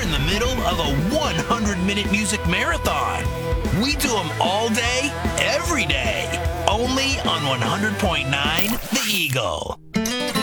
in the middle of a 100-minute music marathon. We do them all day, every day, only on 100.9 The Eagle.